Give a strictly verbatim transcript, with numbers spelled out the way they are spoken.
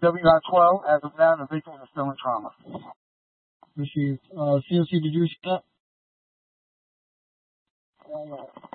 W got twelve. As of now, the victims are still in trauma. Received. Uh, C N C, did you receive that?